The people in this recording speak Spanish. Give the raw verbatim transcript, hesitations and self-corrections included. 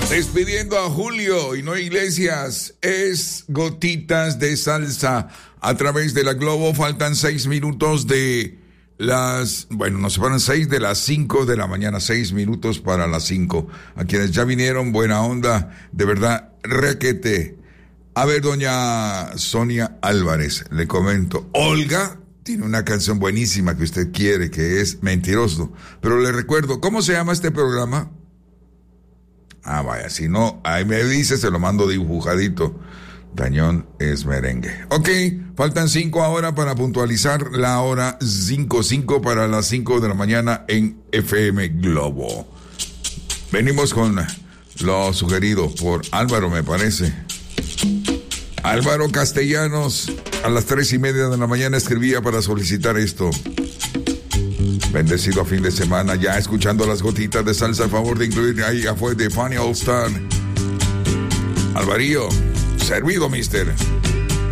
Despidiendo a Julio y no Iglesias, es Gotitas de Salsa a través de la Globo. Faltan seis minutos de las, bueno, nos separan seis de las cinco de la mañana, seis minutos para las cinco. A quienes ya vinieron, buena onda, de verdad, requete. A ver, doña Sonia Álvarez, le comento, Olga tiene una canción buenísima que usted quiere, que es Mentiroso, pero le recuerdo, ¿cómo se llama este programa? Ah, vaya, si no, ahí me dice, se lo mando dibujadito. Dañón es merengue. Ok, faltan cinco ahora para puntualizar la hora cinco, cinco para las cinco de la mañana en F M Globo. Venimos con lo sugerido por Álvaro, me parece. Álvaro Castellanos, a las tres y media de la mañana escribía para solicitar esto. Bendecido fin de semana, ya escuchando las gotitas de salsa, a favor de incluir ahí a fue de Fanny All Star. Alvarillo, servido, mister.